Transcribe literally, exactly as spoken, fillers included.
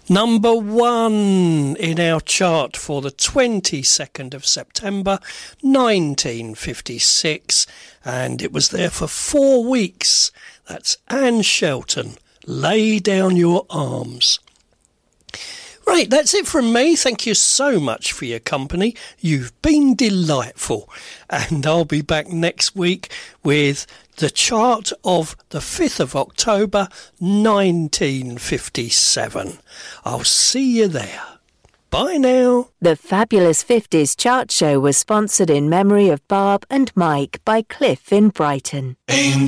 Number one in our chart for the twenty-second of September nineteen fifty-six, and it was there for four weeks. That's Anne Shelton, Lay Down Your Arms. Right, that's it from me. Thank you so much for your company. You've been delightful. And I'll be back next week with the chart of the fifth of October nineteen fifty-seven. I'll see you there. Bye now. The Fabulous fifties Chart Show was sponsored in memory of Barb and Mike by Cliff in Brighton. Angel.